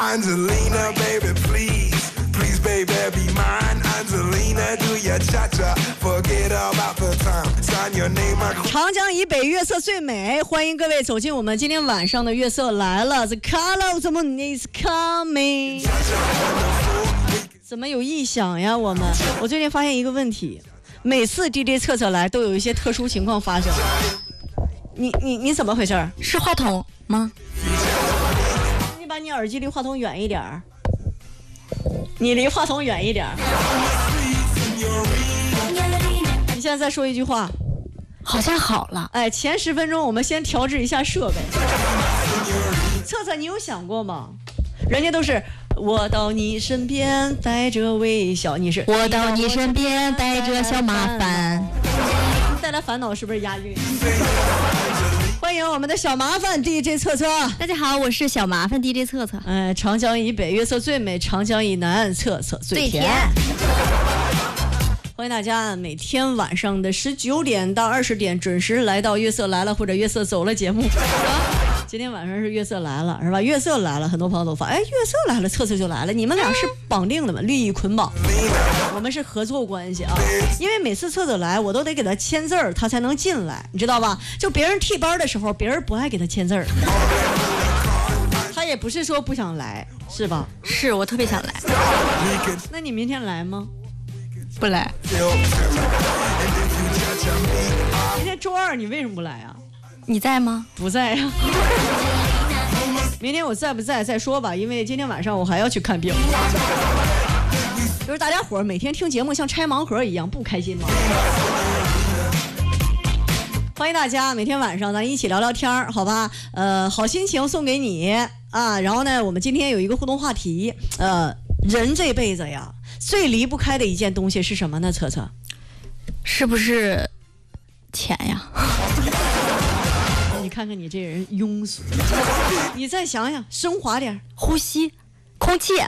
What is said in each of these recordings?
Angelina, baby, please, please, baby, be mine. Angelina, do your cha-cha, forget about the time. Sign your name. 长江以北月色最美，欢迎各位走进我们今天晚上的月色来了。The color of the moon is coming。怎么有异响呀？我最近发现一个问题，每次 DJ 测测来都有一些特殊情况发生。你怎么回事？ 是话筒吗？ 你把你耳机离话筒远一点儿。你离话筒远一点儿。你现在再说一句话。 好像好了。 哎，前10分钟我们先调制一下设备。测测，你有想过吗？人家都是我到你身边带着微笑，你是我到你身边带着小麻烦， 带来烦恼是不是押韵？欢迎我们的小麻烦 DJ 测测。 大家好，我是小麻烦 DJ 测测。 长江以北月色最美，长江以南测测最甜。欢迎大家每天晚上的19点到20点准时来到月色来了或者月色走了节目。今天晚上是月色来了是吧？月色来了，很多朋友都发，哎，月色来了，测测就来了。你们俩是绑定的吗？利益捆绑，我们是合作关系啊。因为每次测测来，我都得给他签字儿，他才能进来，你知道吧？就别人替班的时候，别人不爱给他签字儿，他也不是说不想来，是吧？ 是我特别想来。 那你明天来吗？ 不来。 明天周二你为什么不来啊？ 你在吗？ 不在呀。明天我在不在再说吧，因为今天晚上我还要去看病。就是大家伙每天听节目像拆盲盒一样，不开心吗？欢迎大家每天晚上咱一起聊聊天好吧？好心情送给你啊。然后呢，我们今天有一个互动话题，人这辈子呀，最离不开的一件东西是什么呢？测测， 是不是钱呀？ 你看看你这人庸俗，你再想想，升华点， 呼吸，空气，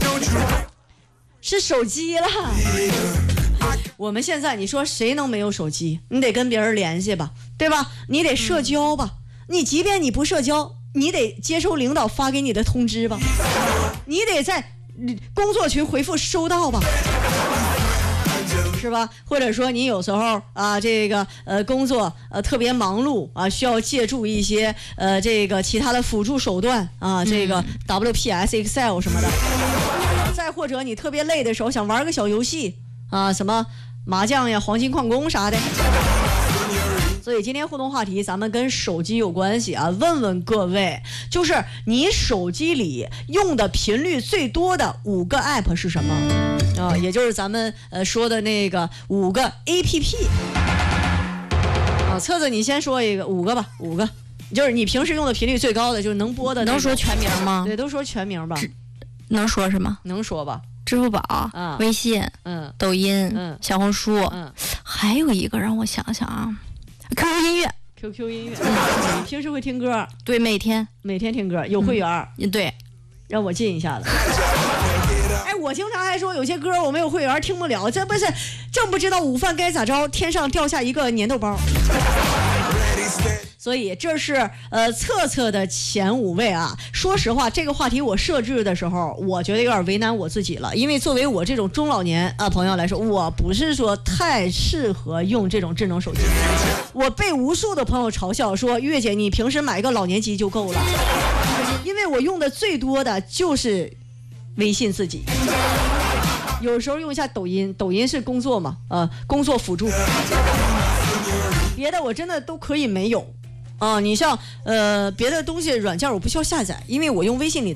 是手机了。我们现在你说谁能没有手机？你得跟别人联系吧，对吧？你得社交吧，你即便你不社交，你得接收领导发给你的通知吧，你得在工作群回复收到吧，是吧？或者说你有时候啊，这个工作特别忙碌啊，需要借助一些这个其他的辅助手段啊，这个 WPS、Excel 什么的。再或者你特别累的时候想玩个小游戏啊，什么麻将呀、黄金矿工啥的。所以今天互动话题咱们跟手机有关系啊，问问各位，就是你手机里用的频率最多的5个 app 是什么啊？也就是咱们说的那个5个 APP 啊。测测你先说一个，5个吧，5个，就是你平时用的频率最高的，就是能播的、 能说全名吗？ 对，都说全名吧。 能说是吗？ 能说吧。 支付宝、微信、抖音、小红书，还有一个让我想想啊。QQ 音乐 ，QQ 音乐，你平时会听歌？ 对，每天听歌，有会员？ 对， 让我进一下子。哎，我经常还说有些歌我没有会员听不了，这不是正不知道午饭该咋着，天上掉下一个粘豆包。所以这是测测的前5位啊。说实话，这个话题我设置的时候，我觉得有点为难我自己了，因为作为我这种中老年朋友来说，我不是说太适合用这种智能手机。我被无数的朋友嘲笑说，月姐你平时买个老年机就够了，因为我用的最多的就是微信自己，有时候用一下抖音，抖音是工作嘛，工作辅助，别的我真的都可以没有。你像别的东西软件我不需要下载，因为我用微信里